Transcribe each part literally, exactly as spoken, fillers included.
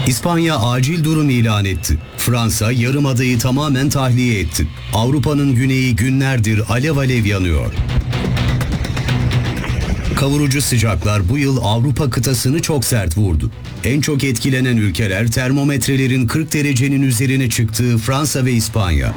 İspanya acil durum ilan etti. Fransa yarımadayı tamamen tahliye etti. Avrupa'nın güneyi günlerdir alev alev yanıyor. Kavurucu sıcaklar bu yıl Avrupa kıtasını çok sert vurdu. En çok etkilenen ülkeler termometrelerin kırk derecenin üzerine çıktığı Fransa ve İspanya.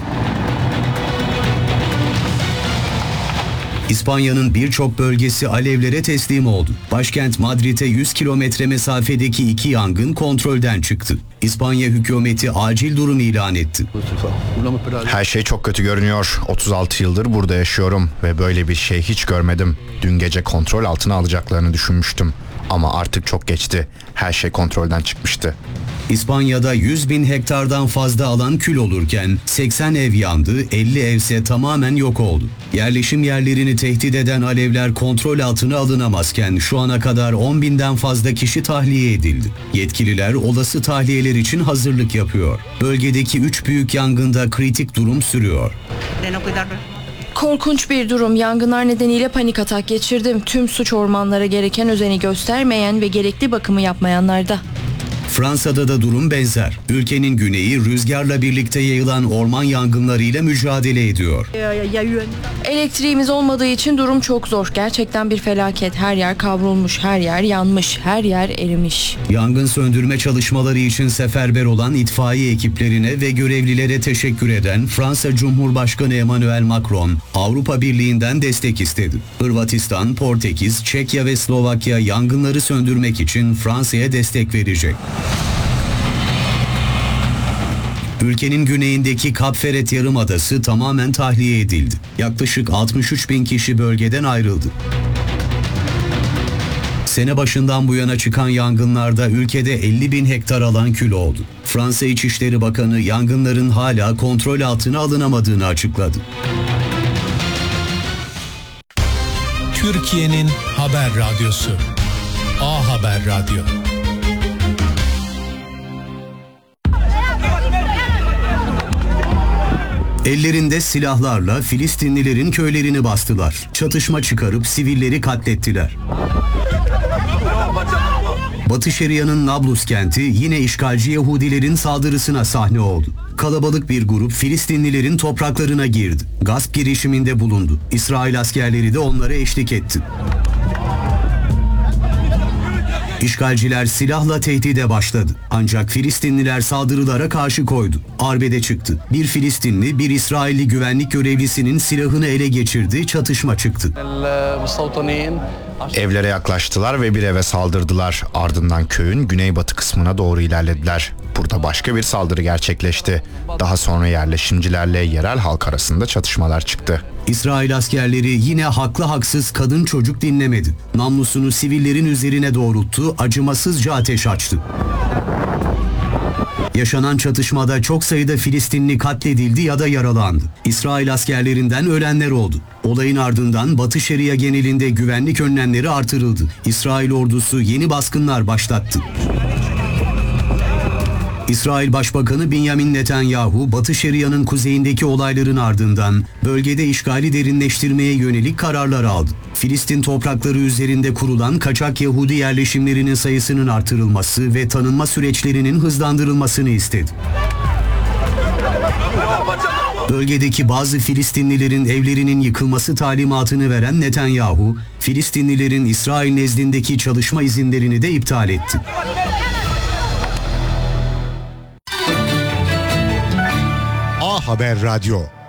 İspanya'nın birçok bölgesi alevlere teslim oldu. Başkent Madrid'e yüz kilometre mesafedeki iki yangın kontrolden çıktı. İspanya hükümeti acil durum ilan etti. Her şey çok kötü görünüyor. otuz altı yıldır burada yaşıyorum ve böyle bir şey hiç görmedim. Dün gece kontrol altına alacaklarını düşünmüştüm. Ama artık çok geçti. Her şey kontrolden çıkmıştı. İspanya'da yüz bin hektardan fazla alan kül olurken seksen ev yandı, elli evse tamamen yok oldu. Yerleşim yerlerini tehdit eden alevler kontrol altına alınamazken şu ana kadar on binden fazla kişi tahliye edildi. Yetkililer olası tahliyeler için hazırlık yapıyor. Bölgedeki üç büyük yangında kritik durum sürüyor. Korkunç bir durum. Yangınlar nedeniyle panik atak geçirdim. Tüm suç ormanlara gereken özeni göstermeyen ve gerekli bakımı yapmayanlarda. Fransa'da da durum benzer. Ülkenin güneyi rüzgarla birlikte yayılan orman yangınlarıyla mücadele ediyor. Elektriğimiz olmadığı için durum çok zor. Gerçekten bir felaket. Her yer kavrulmuş, her yer yanmış, her yer erimiş. Yangın söndürme çalışmaları için seferber olan itfaiye ekiplerine ve görevlilere teşekkür eden Fransa Cumhurbaşkanı Emmanuel Macron, Avrupa Birliği'nden destek istedi. Hırvatistan, Portekiz, Çekya ve Slovakya yangınları söndürmek için Fransa'ya destek verecek. Ülkenin güneyindeki Kap Verde Yarımadası tamamen tahliye edildi. Yaklaşık altmış üç bin kişi bölgeden ayrıldı. Sene başından bu yana çıkan yangınlarda ülkede elli bin hektar alan kül oldu. Fransa İçişleri Bakanı yangınların hala kontrol altına alınamadığını açıkladı. Türkiye'nin haber radyosu A Haber Radyo. Ellerinde silahlarla Filistinlilerin köylerini bastılar. Çatışma çıkarıp sivilleri katlettiler. Batı Şeria'nın Nablus kenti yine işgalci Yahudilerin saldırısına sahne oldu. Kalabalık bir grup Filistinlilerin topraklarına girdi. Gasp girişiminde bulundu. İsrail askerleri de onlara eşlik etti. İşgalciler silahla tehdide başladı. Ancak Filistinliler saldırılara karşı koydu. Arbede çıktı. Bir Filistinli, bir İsrailli güvenlik görevlisinin silahını ele geçirdi, çatışma çıktı. Evlere yaklaştılar ve bir eve saldırdılar. Ardından köyün güneybatı kısmına doğru ilerlediler. Burada başka bir saldırı gerçekleşti. Daha sonra yerleşimcilerle yerel halk arasında çatışmalar çıktı. İsrail askerleri yine haklı haksız kadın çocuk dinlemedi. Namlusunu sivillerin üzerine doğrulttu, acımasızca ateş açtı. Yaşanan çatışmada çok sayıda Filistinli katledildi ya da yaralandı. İsrail askerlerinden ölenler oldu. Olayın ardından Batı Şeria genelinde güvenlik önlemleri artırıldı. İsrail ordusu yeni baskınlar başlattı. İsrail Başbakanı Benjamin Netanyahu, Batı Şeria'nın kuzeyindeki olayların ardından bölgede işgali derinleştirmeye yönelik kararlar aldı. Filistin toprakları üzerinde kurulan kaçak Yahudi yerleşimlerinin sayısının artırılması ve tanınma süreçlerinin hızlandırılmasını istedi. Bölgedeki bazı Filistinlilerin evlerinin yıkılması talimatını veren Netanyahu, Filistinlilerin İsrail nezdindeki çalışma izinlerini de iptal etti. A Haber Radyo